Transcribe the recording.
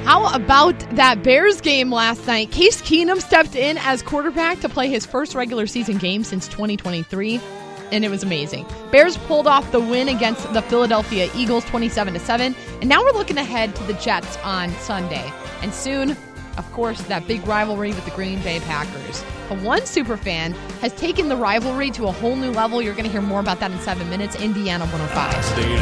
How about that Bears game last night? Case Keenum stepped in as quarterback to play his first regular season game since 2023, and it was amazing. Bears pulled off the win against the Philadelphia Eagles 27-7, and now we're looking ahead to the Jets on Sunday. And soon, of course, that big rivalry with the Green Bay Packers. But one superfan has taken the rivalry to a whole new level. You're going to hear more about that in 7 minutes. Indiana 105.